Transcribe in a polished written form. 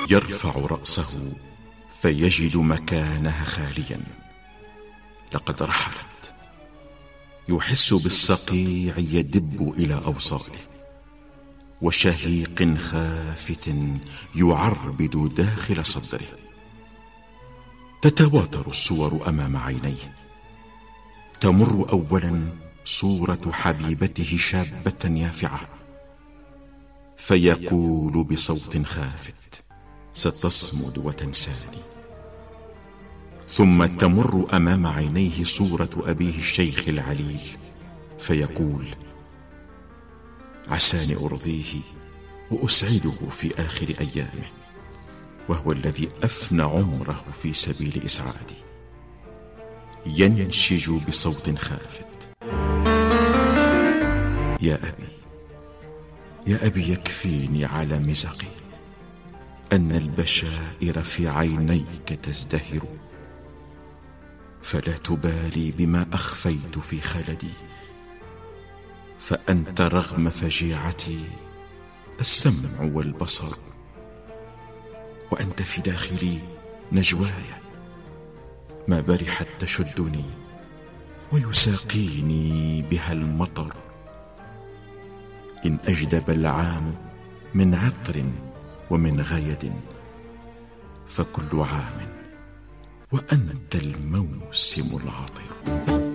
يرفع رأسه فيجد مكانها خاليا، لقد رحلت. يحس بالصقيع يدب إلى أوصاله، وشهيق خافت يعربد داخل صدره. تتواتر الصور أمام عينيه. تمر أولا صورة حبيبته شابة يافعة، فيقول بصوت خافت: ستصمد وتنساني. ثم تمر أمام عينيه صورة أبيه الشيخ العليل، فيقول: عساني أرضيه وأسعده في آخر أيامه، وهو الذي أفنى عمره في سبيل إسعادي. ينشج بصوت خافت: يا أبي، يا أبي، يكفيني على مزقي أن البشائر في عينيك تزدهر، فلا تبالي بما أخفيت في خلدي، فأنت رغم فجيعتي السمع والبصر، وأنت في داخلي نجواي ما برحت تشدني ويساقيني بها المطر. إن أجدب العام من عطر ومن غيد، فكل عام وأنت الموسم العطر.